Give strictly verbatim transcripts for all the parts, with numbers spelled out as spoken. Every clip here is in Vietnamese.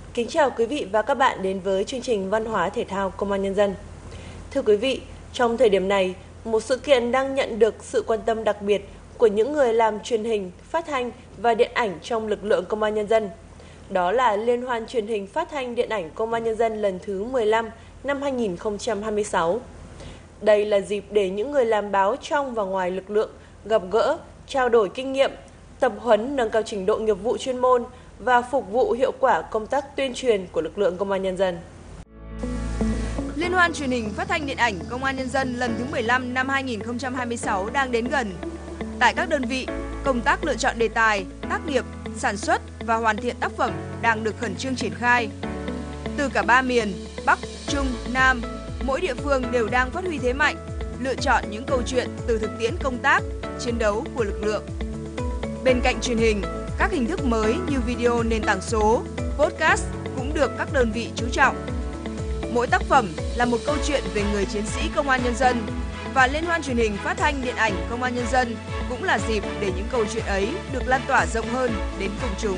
Kính chào quý vị và các bạn đến với chương trình Văn hóa Thể thao Công an Nhân dân. Thưa quý vị, trong thời điểm này, một sự kiện đang nhận được sự quan tâm đặc biệt của những người làm truyền hình, phát thanh và điện ảnh trong lực lượng Công an Nhân dân. Đó là Liên hoan truyền hình phát thanh điện ảnh Công an Nhân dân lần thứ mười lăm năm hai nghìn không trăm hai mươi sáu. Đây là dịp để những người làm báo trong và ngoài lực lượng gặp gỡ, trao đổi kinh nghiệm, tập huấn nâng cao trình độ nghiệp vụ chuyên môn và phục vụ hiệu quả công tác tuyên truyền của lực lượng Công an Nhân dân. Liên hoan truyền hình phát thanh điện ảnh Công an Nhân dân lần thứ mười lăm năm hai nghìn không trăm hai mươi sáu đang đến gần. Tại các đơn vị, công tác lựa chọn đề tài, tác nghiệp, sản xuất và hoàn thiện tác phẩm đang được khẩn trương triển khai. Từ cả ba miền, Bắc, Trung, Nam, mỗi địa phương đều đang phát huy thế mạnh, lựa chọn những câu chuyện từ thực tiễn công tác, chiến đấu của lực lượng. Bên cạnh truyền hình, các hình thức mới như video nền tảng số, podcast cũng được các đơn vị chú trọng. Mỗi tác phẩm là một câu chuyện về người chiến sĩ Công an Nhân dân, và Liên hoan truyền hình phát thanh điện ảnh Công an Nhân dân cũng là dịp để những câu chuyện ấy được lan tỏa rộng hơn đến công chúng.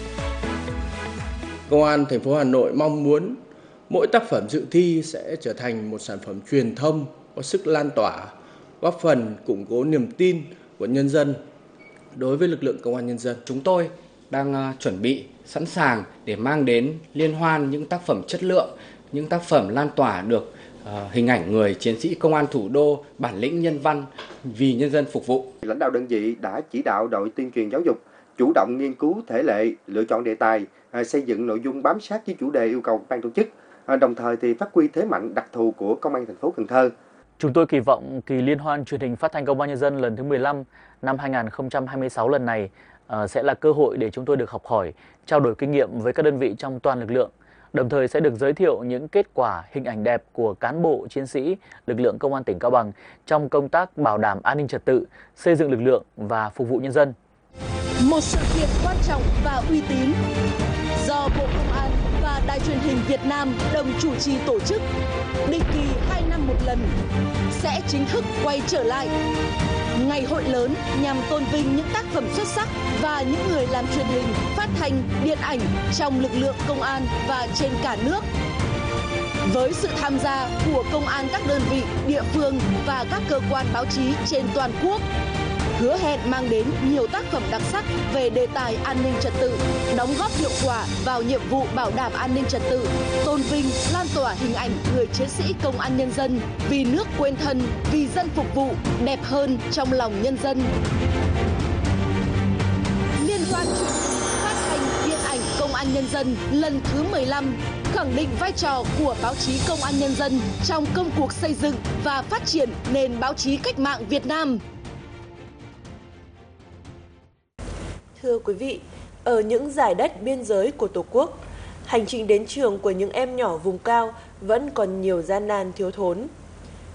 Công an thành phố Hà Nội mong muốn mỗi tác phẩm dự thi sẽ trở thành một sản phẩm truyền thông có sức lan tỏa, góp phần củng cố niềm tin của nhân dân đối với lực lượng Công an Nhân dân. Chúng tôi đang chuẩn bị sẵn sàng để mang đến liên hoan những tác phẩm chất lượng, những tác phẩm lan tỏa được uh, hình ảnh người chiến sĩ công an thủ đô, bản lĩnh nhân văn vì nhân dân phục vụ. Lãnh đạo đơn vị đã chỉ đạo đội tuyên truyền giáo dục chủ động nghiên cứu thể lệ, lựa chọn đề tài, xây dựng nội dung bám sát với chủ đề yêu cầu ban tổ chức, đồng thời thì phát huy thế mạnh đặc thù của Công an thành phố Cần Thơ. Chúng tôi kỳ vọng kỳ Liên hoan truyền hình phát thanh Công an Nhân dân lần thứ mười lăm năm hai nghìn không trăm hai mươi sáu lần này uh, sẽ là cơ hội để chúng tôi được học hỏi, trao đổi kinh nghiệm với các đơn vị trong toàn lực lượng. Đồng thời sẽ được giới thiệu những kết quả, hình ảnh đẹp của cán bộ, chiến sĩ, lực lượng Công an tỉnh Cao Bằng trong công tác bảo đảm an ninh trật tự, xây dựng lực lượng và phục vụ nhân dân. Một sự kiện quan trọng và uy tín do Bộ Công an và Đài truyền hình Việt Nam đồng chủ trì tổ chức, định kỳ hai năm một lần, sẽ chính thức quay trở lại. Ngày hội lớn nhằm tôn vinh những tác phẩm xuất sắc và những người làm truyền hình, phát thanh, điện ảnh trong lực lượng công an và trên cả nước. Với sự tham gia của công an các đơn vị, địa phương và các cơ quan báo chí trên toàn quốc, hứa hẹn mang đến nhiều tác phẩm đặc sắc về đề tài an ninh trật tự, đóng góp hiệu quả vào nhiệm vụ bảo đảm an ninh trật tự, tôn vinh, lan tỏa hình ảnh người chiến sĩ Công an Nhân dân vì nước quên thân, vì dân phục vụ, đẹp hơn trong lòng nhân dân. Liên hoan truyền hình phát thanh điện ảnh Công an Nhân dân lần thứ mười lăm khẳng định vai trò của báo chí Công an Nhân dân trong công cuộc xây dựng và phát triển nền báo chí cách mạng Việt Nam. Thưa quý vị, ở những dải đất biên giới của Tổ quốc, hành trình đến trường của những em nhỏ vùng cao vẫn còn nhiều gian nan thiếu thốn.